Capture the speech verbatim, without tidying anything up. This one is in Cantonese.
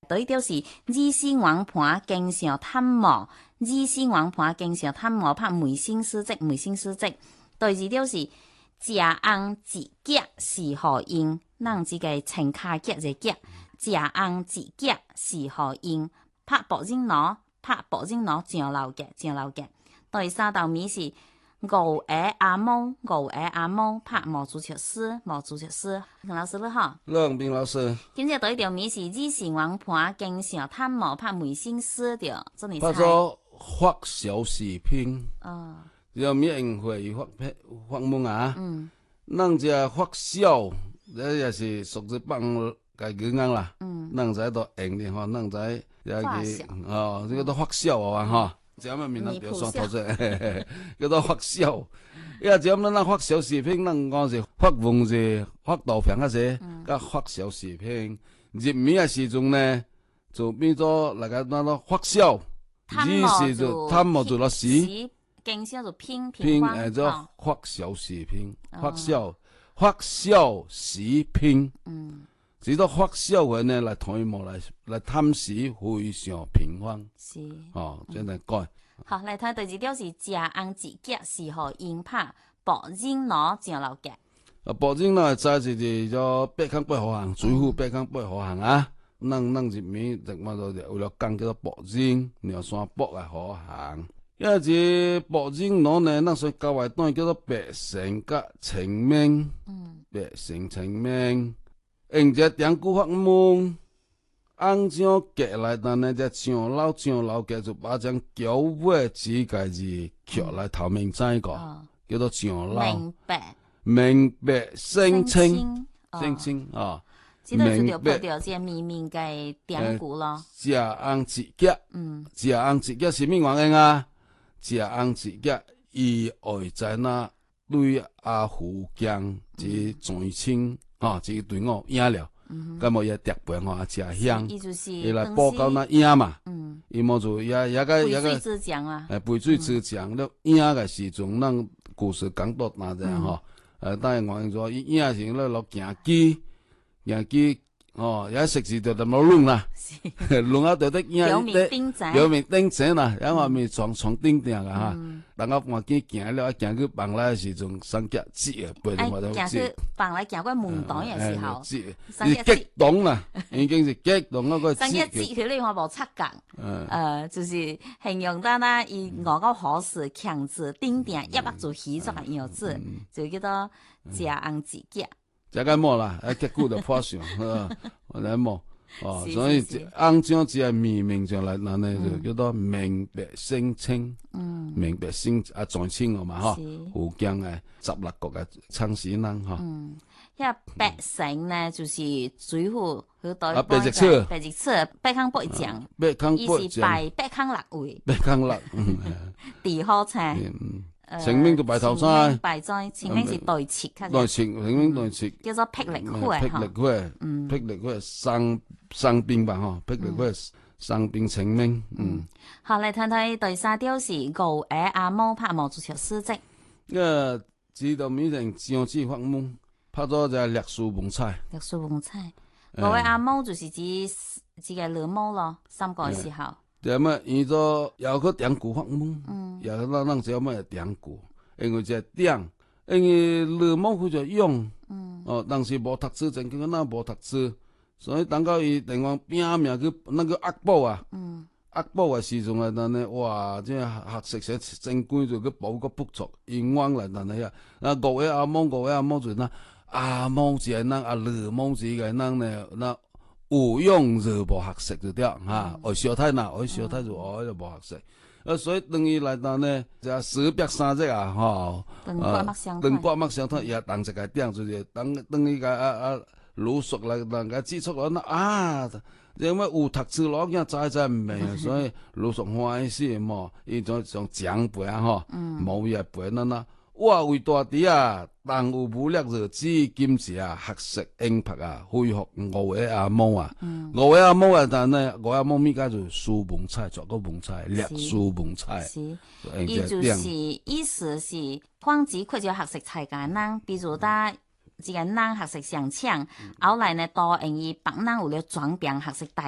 對就是日式王盤經常探墓，日式王盤經常探墓拍梅姓詩集，梅姓詩集。第二就是食紅自夾是何用？咱即個青卡夾一夾，食紅自夾是何用？拍薄蒸螺，拍薄蒸螺醬流嘅，醬流嘅。第三道米是五個阿毛，五個阿毛拍毛主席詩，毛主席詩。陳老師你好， 兩邊老師。 今日第一條米是日式王盤經常探墓拍梅姓詩條，真係拍咗發小視頻。 哦。 有咩人會發片發夢啊？ 嗯。 咱只發小，這也是屬於幫個語言啦。嗯。咱在度用的吼，咱在也去哦，這個都發小啊哈。這樣面咱表上頭出，叫做發小。因為這樣咱發小視頻，咱講是發文字、發圖片嗰些，甲發小視頻。入面嘅時陣呢，就變咗嚟個那個發小，於是就探墓做咗詩。 經常就拼拼誒，做發小視頻，發小發小視頻。嗯。只到發小嘅呢來探墓來來探詩，非常平凡。 是。哦， 真係改。 好，嚟睇第二條是食紅自夾是何用？拍薄蒸螺醬流嘅。 啊，薄蒸螺在是就叫北康北河行，水庫北康北河行啊。咱咱入面就乜都為了講叫做薄蒸，苗山北嘅河行。因為這薄蒸螺呢，咱所教外端叫做白成甲青面。嗯。白成青面，用隻點古發夢。紅醬夾來，但係只醬老醬老夾就把將腳尾指甲字刻來頭面知個，嗯、叫做醬老。明白。明白聲稱，聲稱啊。 知道就條拍條只面面嘅點古咯。 食紅自夾，嗯，食紅自夾是咩原因啊？食紅自夾，伊愛在那對阿福江即全清啊，即隊伍贏了。咁麼也特別吼，食香，伊來報告那贏嘛。嗯，伊麼就也也個也個，誒，背水自強了贏個時陣，咱故事講到哪隻吼？誒，當然我講伊贏時咧落行機，行機哦，也食時就就冇亂啦，亂啊就得贏，有名頂仔，有名頂仔啦，然後咪從從頂頂個哈。等我換機行了，行去放來時陣，三腳折啊，背住我都折。行去放來行過門檔嘅時候， 伊激動啦，已經是激動嗰個折。 三腳折佢呢我冇擦講，誒，就是形容得啦，伊我個好事強字頂頂一百做起作嘅樣子，就叫做食紅自夾。 食個冇啦，啊結果就破相，我嚟冇。哦，所以紅醬只係明明上來，嗱呢就叫做明白聲稱，嗯，明白聲啊在清我嘛，嗬，福建嘅十六國嘅창始人，嗬。嗯， 因為白城呢，就是水庫好多。 啊，白日車， 白日車，北康北將， 北康北將， 伊是拜北康六位。 北康六，嗯， 地好菜。 清明就拜頭山， 拜在清明是對切， 對切，清明對切， 叫做霹靂花， 霹靂花，嗯，霹靂花生生冰吧，嗬，霹靂花生冰清明，嗯。 好，嚟睇睇第三條是五個阿毛拍毛主席詩集。 因為知道每人將之發夢，拍咗就係歷史文采。 歷史文采，五個阿毛就是指指個老毛咯，三個時候。 對麼？伊做有個點古發夢，有個咱咱只麼點古，因為只點，因為老毛佢就用，哦，當時無讀書，真叫咱無讀書，所以等到伊另外拼命去那個壓寶啊，壓寶嘅時陣啊，但係哇，即係學識寫正規就去補個不足，英文嚟但係啊，啊各位阿毛，各位阿毛就那阿毛就係咱，阿老毛就係咱呢那。有用就無學識就對哈，學小太難，學小太就學就無學識，啊，所以等於來到呢，就四百三隻啊，吼， 啊， 兩百蚊相同，也當一個點就是等等於個啊啊魯肅來人家指出來那啊，因為有讀書佬囝知知唔明，所以魯肅歡喜嘛，伊種種長輩啊吼，冇嘢輩咱啦。我為大啲啊，但有武力就只今時啊，學識英拍啊，恢復五位阿毛啊，五位阿毛啊，但呢五位阿毛咪家就書文采，做個文采，歷史文采。 是，伊就是意思是，方子佢就學識才間人，比如打一個人學識上搶，後來呢多用伊幫人有了轉變學識大